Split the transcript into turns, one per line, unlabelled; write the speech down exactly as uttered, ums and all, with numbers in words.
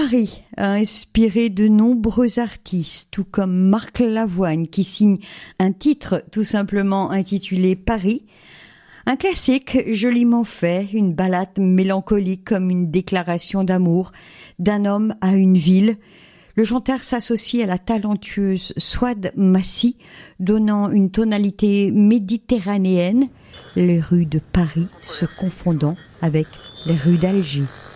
Paris a inspiré de nombreux artistes, tout comme Marc Lavoine qui signe un titre tout simplement intitulé Paris. Un classique joliment fait, une ballade mélancolique comme une déclaration d'amour d'un homme à une ville. Le chanteur s'associe à la talentueuse Souad Massi, donnant une tonalité méditerranéenne, les rues de Paris se confondant avec les rues d'Alger.